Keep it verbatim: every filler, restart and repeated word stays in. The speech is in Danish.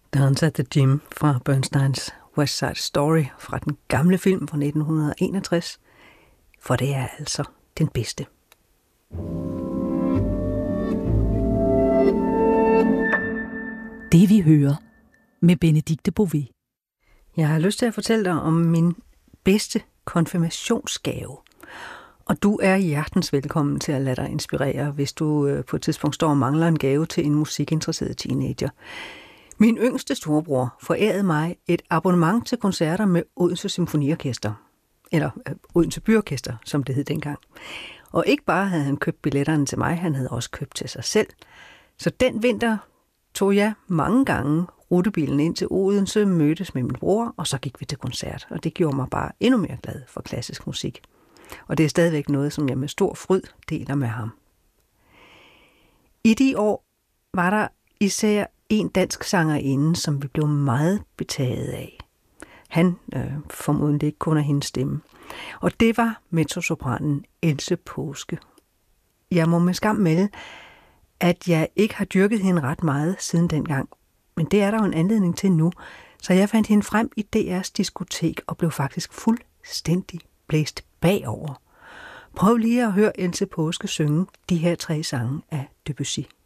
Dance at the Gym fra Bernsteins West Side Story fra den gamle film fra nitten enogtres, for det er altså den bedste. Det vi hører med Benedikte Bové. Jeg har lyst til at fortælle dig om min bedste konfirmationsgave. Og du er hjertens velkommen til at lade dig inspirere, hvis du på et tidspunkt står og mangler en gave til en musikinteresseret teenager. Min yngste storebror forærede mig et abonnement til koncerter med Odense Symfoniorkester. Eller øh, Odense Byorkester, som det hed dengang. Og ikke bare havde han købt billetterne til mig, han havde også købt til sig selv. Så den vinter tog jeg mange gange rutebilen ind til Odense, mødtes med min bror, og så gik vi til koncert. Og det gjorde mig bare endnu mere glad for klassisk musik. Og det er stadigvæk noget, som jeg med stor fryd deler med ham. I de år var der især en dansk sangerinde, som vi blev meget betaget af. Han øh, formodentlig ikke kun af hendes stemme. Og det var mezzosopranen Else Paaske. Jeg må med skam melde, at jeg ikke har dyrket hende ret meget siden dengang. Men det er der jo en anledning til nu. Så jeg fandt hende frem i D R's diskotek og blev faktisk fuldstændig blæst bagover. Prøv lige at høre Else Paaske synge de her tre sange af Debussy.